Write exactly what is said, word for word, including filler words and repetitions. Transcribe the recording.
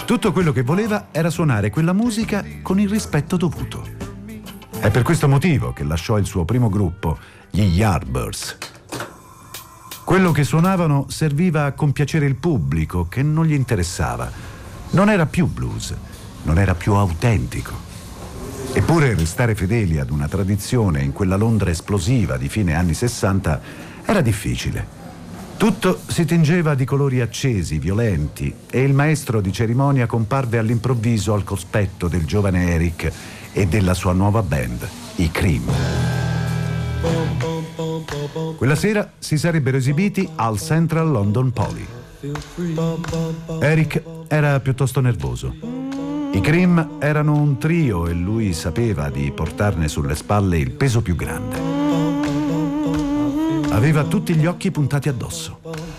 Tutto quello che voleva era suonare quella musica con il rispetto dovuto. È per questo motivo che lasciò il suo primo gruppo, gli Yardbirds. Quello che suonavano serviva a compiacere il pubblico, che non gli interessava. Non era più blues, non era più autentico. Eppure restare fedeli ad una tradizione in quella Londra esplosiva di fine anni sessanta era difficile. Tutto si tingeva di colori accesi, violenti, e il maestro di cerimonia comparve all'improvviso al cospetto del giovane Eric e della sua nuova band, i Cream. Quella sera si sarebbero esibiti al Central London Poly. Eric era piuttosto nervoso. I Cream erano un trio e lui sapeva di portarne sulle spalle il peso più grande. Aveva tutti gli occhi puntati addosso.